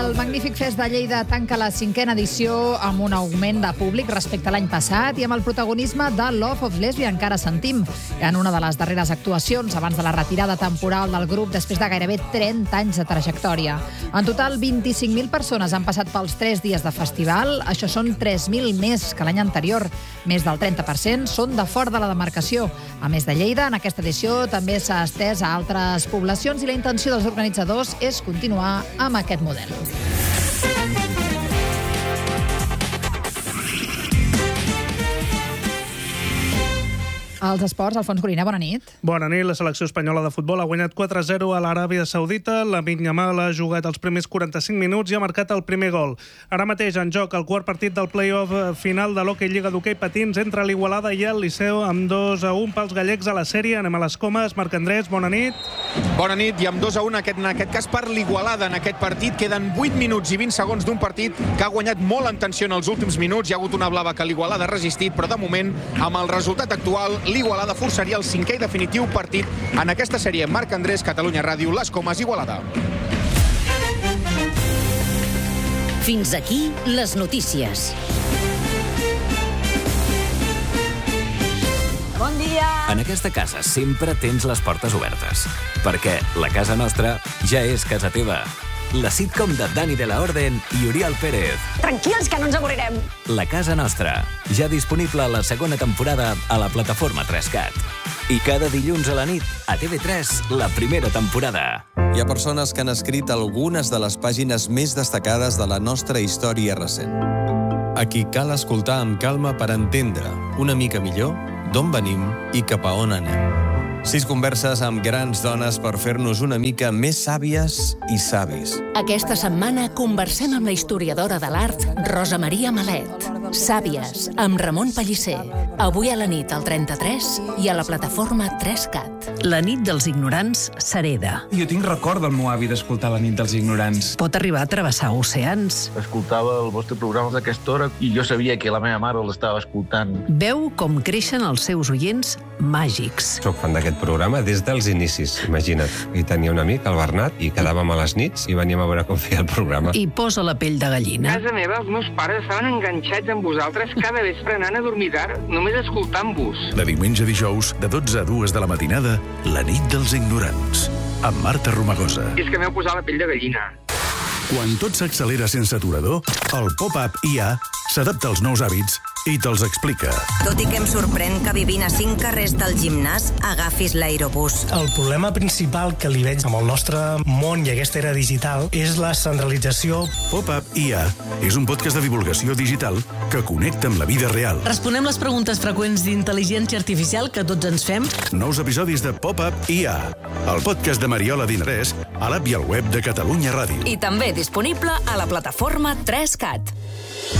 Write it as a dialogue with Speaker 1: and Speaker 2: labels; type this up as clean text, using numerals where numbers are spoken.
Speaker 1: El Magnífic Fest de Lleida tanca la 5a edició amb un augment de públic respecte a l'any passat i amb el protagonisme de Love of Lesbian, encara sentim, en una de les darreres actuacions abans de la retirada temporal del grup després de gairebé 30 anys de trajectòria. En total, 25.000 persones han passat pels 3 dies de festival. Això són 3.000 més que l'any anterior. Més del 30% són de fora de la demarcació. A més de Lleida, en aquesta edició també s'ha estès a altres poblacions i la intenció dels organitzadors és continuar amb aquest model. Els esports, Alfons Gorina, bona nit.
Speaker 2: Bona nit. La selecció espanyola de futbol ha guanyat 4-0 a l'Aràbia Saudita. Lamine Yamal ha jugat els primers 45 minuts i ha marcat el primer gol. Ara mateix en joc el quart partit del play-off final de l'Hockey Lliga d'Hoquei Patins entre l'Igualada i el Liceo amb 2-1 pels gallecs a la sèrie. Anem a les comes. Marc Andrés, bona nit.
Speaker 3: Bona nit, i amb 2-1 en aquest cas per l'Igualada en aquest partit. Queden 8 minuts i 20 segons d'un partit que ha guanyat molt en tensió en els últims minuts. Hi ha hagut una blava que l'Igualada ha resistit, però de moment, amb el resultat actual, l'Igualada forçaria el 5è i definitiu partit en aquesta sèrie. Marc Andrés, Catalunya Ràdio, Les Comes, Igualada.
Speaker 4: Fins aquí les notícies.
Speaker 1: Bon dia!
Speaker 5: En aquesta casa sempre tens les portes obertes, perquè la casa nostra ja és casa teva. La sitcom de Dani de la Orden i Oriol Pérez.
Speaker 6: Tranquils, que no ens avorrirem.
Speaker 5: La casa nostra, ja disponible a la segona temporada a la plataforma 3CAT. I cada dilluns a la nit, a TV3, la primera temporada.
Speaker 7: Hi ha persones que han escrit algunes de les pàgines més destacades de la nostra història recent. A qui cal escoltar amb calma per entendre una mica millor d'on venim i cap a on anem. 6 converses amb grans dones per fer-nos una mica més sàvies i savis.
Speaker 4: Aquesta setmana conversem amb la historiadora de l'art Rosa Maria Malet. Sàvies, amb Ramon Pellicer. Avui a la nit al 33 i a la plataforma 3CAT.
Speaker 8: La nit dels ignorants s'hereda.
Speaker 9: Jo tinc record del meu avi d'escoltar La nit dels ignorants.
Speaker 8: Pot arribar a travessar oceans.
Speaker 10: Escoltava el vostre programa d'aquesta hora i jo sabia que la meva mare l'estava escoltant.
Speaker 8: Veu com creixen els seus oients màgics.
Speaker 11: Soc fan d'aquest programa des dels inicis, imagina't. I tenia un amic, el Bernat, i quedàvem a les nits i veníem a veure com feia el programa.
Speaker 8: I posa la pell de gallina.
Speaker 12: A casa meva, els meus pares estaven enganxats amb vosaltres cada vespre anant a dormir tard, només escoltant-vos.
Speaker 13: De diumenge a dijous, de 12 a 2 de la matinada, La nit dels ignorants, amb Marta Romagosa.
Speaker 12: I és que m'heu posat la pell de gallina.
Speaker 13: Quan tot s'accelera sense aturador, el Pop-Up IA s'adapta als nous hàbits i te'ls explica.
Speaker 14: Tot i que em sorprèn que vivint a 5 carrers del gimnàs agafis l'aerobús.
Speaker 15: El problema principal que li veig amb el nostre món i aquesta era digital és la centralització.
Speaker 13: Pop-Up IA és un podcast de divulgació digital que connecta amb la vida real.
Speaker 16: Responem les preguntes freqüents d'intel·ligència artificial que tots ens fem.
Speaker 13: Nous episodis de Pop-Up IA, el podcast de Mariola Dinarès, a l'app i al web de Catalunya Ràdio.
Speaker 4: I també disponible a la plataforma 3CAT.